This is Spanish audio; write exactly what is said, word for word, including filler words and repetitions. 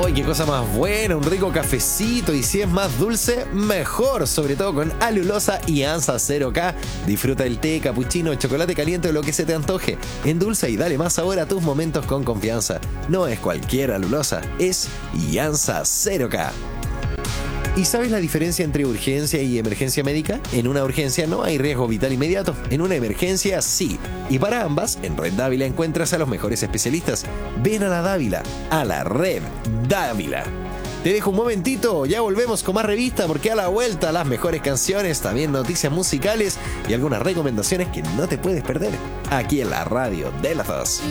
¡Ay, qué cosa más buena! Un rico cafecito, y si es más dulce, mejor. Sobre todo con alulosa y ANSA cero K. Disfruta el té, capuchino, chocolate caliente o lo que se te antoje. Endulza y dale más sabor a tus momentos con confianza. No es cualquier alulosa, es ANSA cero K. ¿Y sabes la diferencia entre urgencia y emergencia médica? En una urgencia no hay riesgo vital inmediato, en una emergencia sí. Y para ambas, en Red Dávila encuentras a los mejores especialistas. Ven a la Dávila, a la Red Dávila. Te dejo un momentito, ya volvemos con más revista, porque a la vuelta las mejores canciones, también noticias musicales y algunas recomendaciones que no te puedes perder aquí en la radio de las dos.